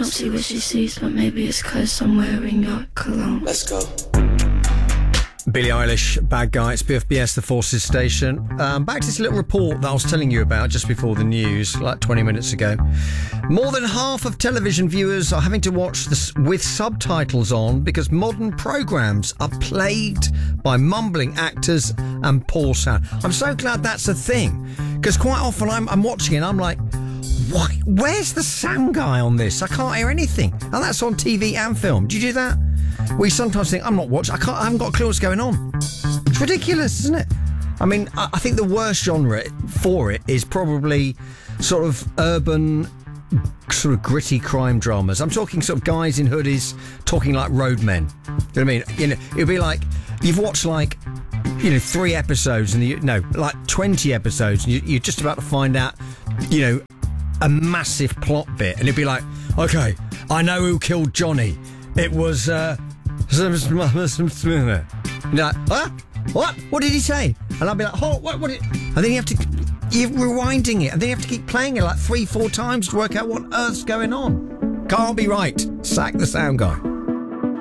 see what she sees, but maybe it's 'cause I'm wearing your cologne. Let's go. Billie Eilish, Bad Guy. It's BFBS, the Forces Station. Back to this little report that I was telling you about just before the news, like 20 minutes ago. More than half of television viewers are having to watch this with subtitles on because modern programmes are plagued by mumbling actors and poor sound. I'm so glad that's a thing, because quite often I'm watching it and I'm like, why? Where's the sound guy on this? I can't hear anything. And that's on TV and film. Do you do that? We sometimes think, I'm not watching, I haven't got a clue what's going on. It's ridiculous, isn't it? I mean, I think the worst genre for it is probably sort of urban, sort of gritty crime dramas. I'm talking sort of guys in hoodies talking like roadmen. You know what I mean? You know, it'd be like, you've watched like, 3 episodes like 20 episodes and you're just about to find out, a massive plot bit, and it'd be like, okay, I know who killed Johnny. It was, you're like, huh? What? What did he say? And I'll be like, oh, what did... And then you're rewinding it, and then you have to keep playing it like 3-4 times to work out what earth's going on. Can't be right. Sack the sound guy.